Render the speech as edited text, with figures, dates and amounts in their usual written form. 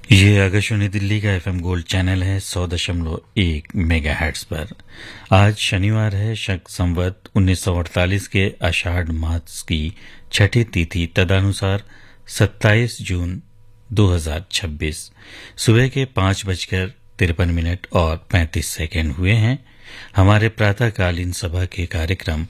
ये आकाशवाणी दिल्ली का FM gold channel है 100.1 मेगाहर्ट्ज पर। आज शनिवार है, शक संवत 1948 के आषाढ़ मास की छठी तिथि तदनुसार 27 जून 2026। सुबह के 5:53 और 35 सेकंड हुए हैं। हमारे प्रातःकालीन सभा के कार्यक्रम